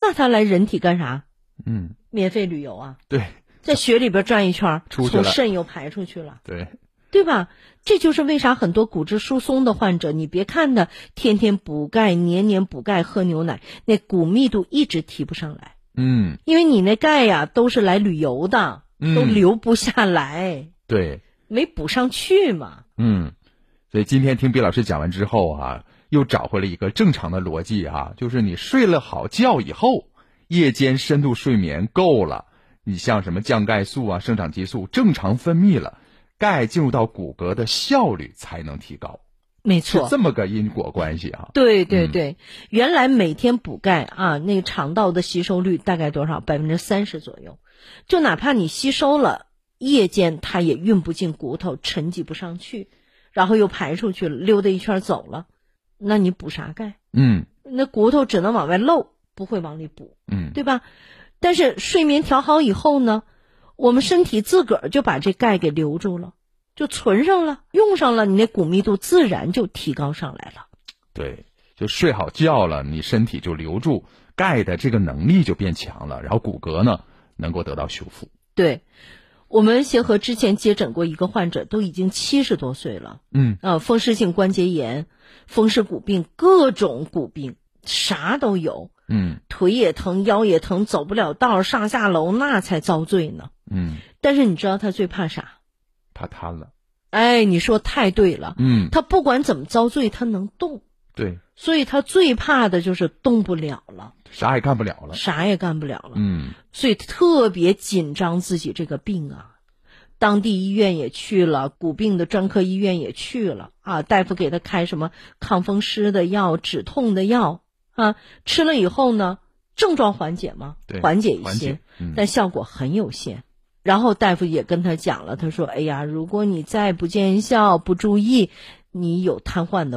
那他来人体干啥？免费旅游啊。 对， 在血里边转一圈， 出去了， 从肾又排出去了。 对吧？这就是为啥很多骨质疏松的患者，你别看他天天补钙，年年补钙喝牛奶，那骨密度一直提不上来。因为你那钙呀都是来旅游的，都留不下来。 对， 没补上去嘛。 所以今天听毕老师讲完之后啊，又找回了一个正常的逻辑啊，就是你睡了好觉以后，夜间深度睡眠够了，你像什么降钙素啊、生长激素正常分泌了，钙进入到骨骼的效率才能提高。 没错， 是这么个因果关系啊。 对对对，原来每天补钙啊，那个肠道的吸收率大概多少？30%左右。就哪怕你吸收了，夜间它也运不进骨头，沉积不上去，然后又排出去了，溜达一圈走了，那你补啥钙？那骨头只能往外漏，不会往里补，对吧？但是睡眠调好以后呢，我们身体自个儿就把这钙给留住了，就存上了，用上了，你那骨密度自然就提高上来了。 对，就睡好觉了，你身体就留住钙的这个能力就变强了，然后骨骼呢能够得到修复。 对，我们协和之前接诊过一个患者，都已经70多岁了。风湿性关节炎、风湿骨病，各种骨病啥都有。腿也疼，腰也疼，走不了道，上下楼那才遭罪呢。但是你知道他最怕啥？ 怕瘫了。 哎，你说太对了。他不管怎么遭罪，他能动。 对， 所以他最怕的就是动不了了， 啥也干不了了。 所以特别紧张自己这个病啊。当地医院也去了，骨病的专科医院也去了啊，大夫给他开什么抗风湿的药、止痛的药啊，吃了以后呢，症状缓解吗？缓解一些，但效果很有限。然后大夫也跟他讲了，他说：“哎呀，如果你再不见效、不注意，你有瘫痪的